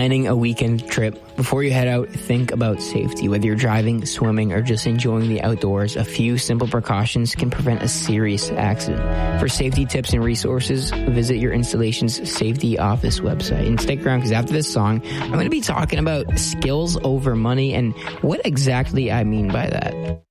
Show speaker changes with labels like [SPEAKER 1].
[SPEAKER 1] planning a weekend trip, before you head out, think about safety. Whether you're driving, swimming, or just enjoying the outdoors, a few simple precautions can prevent a serious accident. For safety tips and resources, visit your installation's safety office website. And stick around, because after this song, I'm going to be talking about skills over money and what exactly I mean by that.